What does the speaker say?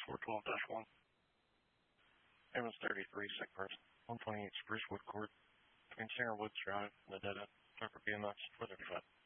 412-1. Evans 33, sick person. 128 Sprucewood Court, between Singer Woods Drive and the dead end. Tucker BMX, 435.